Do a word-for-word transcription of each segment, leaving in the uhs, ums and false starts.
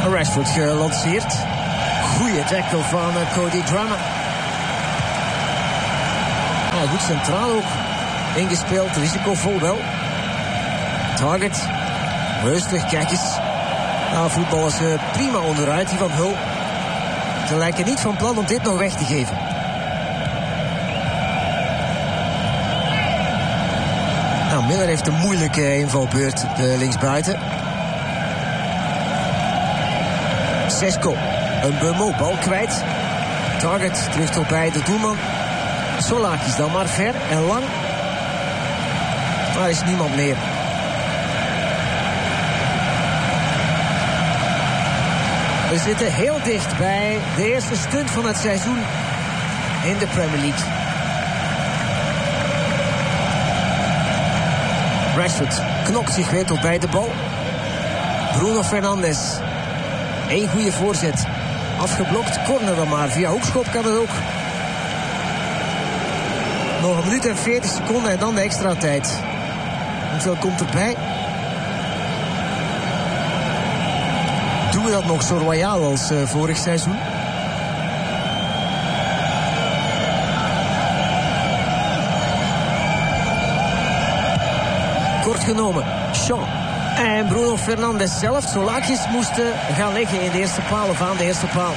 Rashford gelanceerd. Goeie tackle van uh, Cody Drammen. Ja, goed centraal ook ingespeeld, risicovol wel. Target. Rustig, kijk eens. Nou, voetballers uh, prima onderuit, die van Hull. Ze lijken niet van plan om dit nog weg te geven. Nou, Miller heeft een moeilijke invalbeurt, de linksbuiten. Sesko, een Bemo, bal kwijt. Target, terug tot bij de doelman. Solakis dan maar ver en lang. Daar is niemand meer. We zitten heel dicht bij de eerste stunt van het seizoen in de Premier League. Rashford knokt zich weer tot bij de bal. Bruno Fernandes. Eén goede voorzet. Afgeblokt, corner dan maar. Via hoekschop kan het ook. Nog een minuut en veertig seconden en dan de extra tijd. Hoeveel komt erbij? Doen we dat nog zo royaal als uh, vorig seizoen? Kort genomen, Shaw en Bruno Fernandes zelf. Solakis moesten gaan liggen in de eerste paal of aan de eerste paal.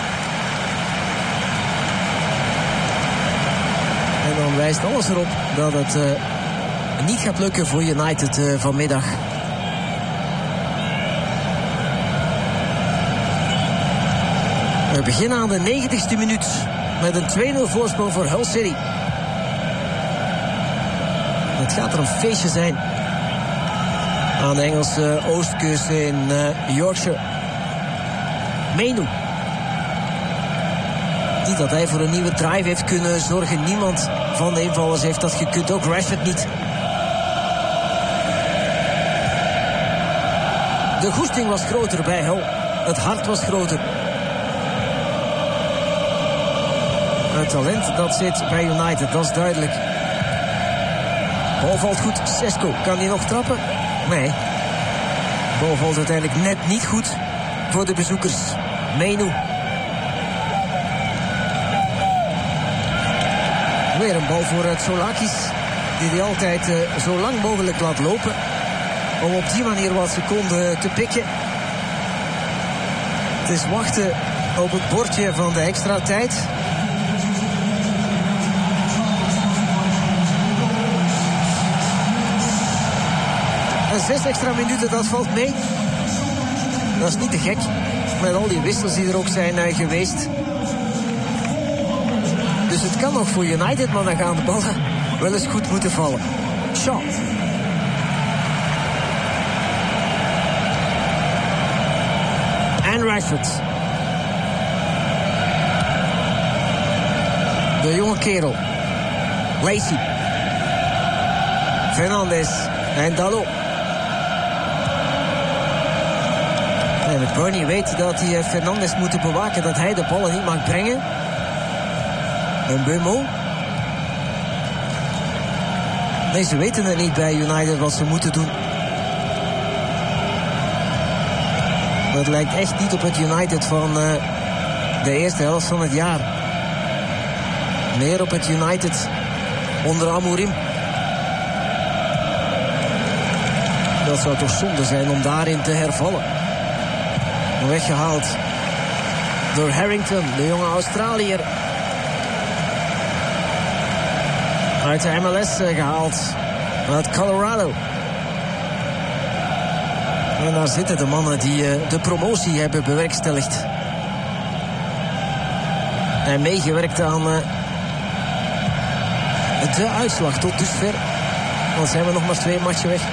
En dan wijst alles erop dat het uh, niet gaat lukken voor United uh, vanmiddag. We beginnen aan de negentigste minuut met een twee nul voorsprong voor Hull City. Het gaat er een feestje zijn aan de Engelse oostkust in uh, Yorkshire. Menu. Niet dat hij voor een nieuwe drive heeft kunnen zorgen. Niemand van de invallers heeft dat gekund. Ook Rashford niet. De goesting was groter bij Hull. Het hart was groter. Het talent dat zit bij United, dat is duidelijk. Bal valt goed. Sesko, kan hij nog trappen? Nee. Bal valt uiteindelijk net niet goed voor de bezoekers. Menu. Weer een bal voor het Solakis. Die hij altijd uh, zo lang mogelijk laat lopen. Om op die manier wat seconden te pikken. Het is wachten op het bordje van de extra tijd. En zes extra minuten, dat valt mee. Dat is niet te gek. Met al die wissels die er ook zijn uh, geweest. Dus het kan nog voor United, maar dan gaan de ballen wel eens goed moeten vallen. Shaw. En Rashford. De jonge kerel. Lacey. Fernandes. En Dalot. En McBurney weet dat hij Fernandes moet bewaken, dat hij de ballen niet mag brengen. En Bemo. Nee, ze weten het niet bij United wat ze moeten doen. Dat lijkt echt niet op het United van uh, de eerste helft van het jaar. Meer op het United onder Amorim. Dat zou toch zonde zijn om daarin te hervallen. Weggehaald door Harrington, de jonge Australiër. Uit de M L S gehaald. Uit Colorado. En daar zitten de mannen die uh, de promotie hebben bewerkstelligd. En meegewerkt aan uh, de uitslag tot dusver. Dan zijn we nog maar twee matchen weg.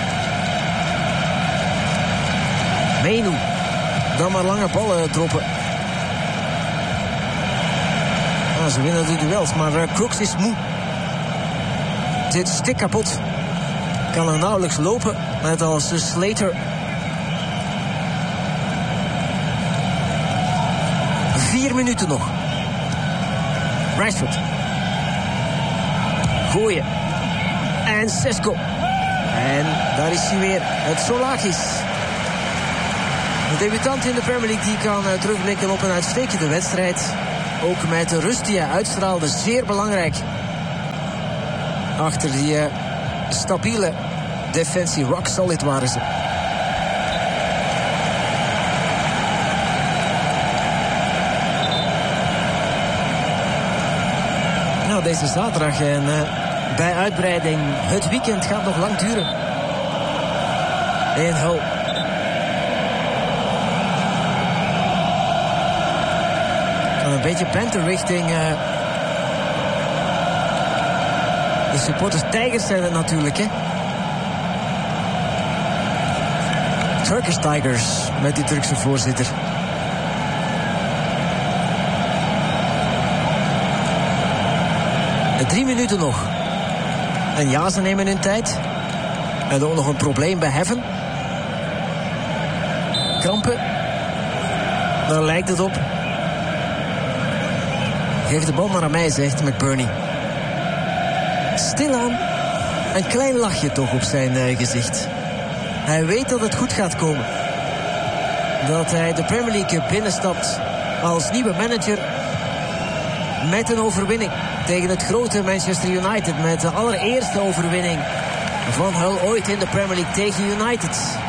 Menu. Dan maar lange ballen droppen. Ah, ze winnen de duels, maar uh, Crooks is moe. Zit stik kapot. Kan er nauwelijks lopen, net als de Slater. Vier minuten nog. Rashford. Gooien. En Sesko. En daar is hij weer. Het Solakis. De debutant in de Premier League die kan uh, terugblikken op een uitstekende wedstrijd. Ook met de rust die hij uitstraalde, zeer belangrijk. Achter die uh, stabiele defensie, rock solid waren ze. Nou, deze zaterdag en uh, bij uitbreiding, het weekend gaat nog lang duren. In Hull. Een beetje Panther richting uh, de supporters. Tigers zijn het natuurlijk, hè. Turkish Tigers met die Turkse voorzitter. En drie minuten nog. En ja, ze nemen hun tijd. En ook nog een probleem bij Heaven. Krampen. Daar lijkt het op. Geef de bal maar aan mij, zegt McBurney. Stilaan. Een klein lachje toch op zijn uh, gezicht. Hij weet dat het goed gaat komen. Dat hij de Premier League binnenstapt als nieuwe manager met een overwinning tegen het grote Manchester United. Met de allereerste overwinning van Hull ooit in de Premier League tegen United.